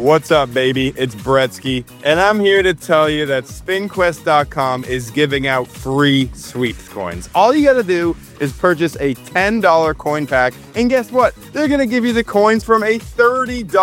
What's up, baby? It's Bretsky, and I'm here to tell you that SpinQuest.com is giving out free sweeps coins. All you gotta do is purchase a $10 coin pack, and guess what? They're gonna give you the coins from a $30